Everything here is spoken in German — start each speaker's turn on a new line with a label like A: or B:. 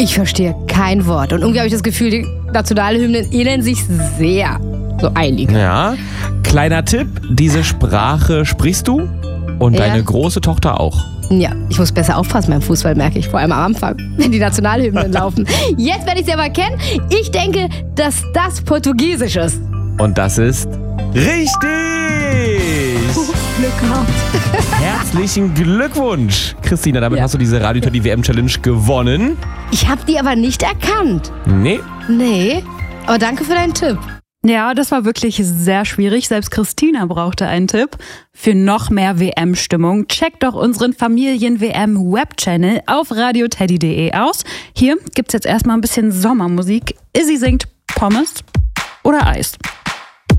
A: Ich verstehe kein Wort. Und irgendwie habe ich das Gefühl, die Nationalhymnen ähneln sich sehr. So einige.
B: Ja, kleiner Tipp, diese Sprache sprichst du und deine große Tochter auch.
A: Ja, ich muss besser aufpassen beim Fußball, merke ich. Vor allem am Anfang, wenn die Nationalhymnen laufen. Jetzt werde ich sie aber kennen. Ich denke, dass das Portugiesisch ist.
B: Und das ist richtig!
A: Glück gehabt.
B: Herzlichen Glückwunsch, Christina. Damit hast du diese Radio Teddy WM Challenge gewonnen.
A: Ich habe die aber nicht erkannt.
B: Nee.
A: Nee, aber danke für deinen Tipp.
C: Ja, das war wirklich sehr schwierig. Selbst Christina brauchte einen Tipp. Für noch mehr WM-Stimmung checkt doch unseren Familien-WM-Web-Channel auf radioteddy.de aus. Hier gibt's jetzt erstmal ein bisschen Sommermusik. Izzy singt Pommes oder Eis.